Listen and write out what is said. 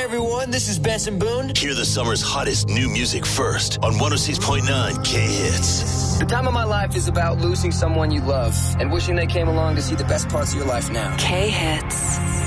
everyone. This is Benson Boone. Hear the summer's hottest new music first on 106.9 K-Hits. The time of my life is about losing someone you love and wishing they came along to see the best parts of your life now. K-Hits.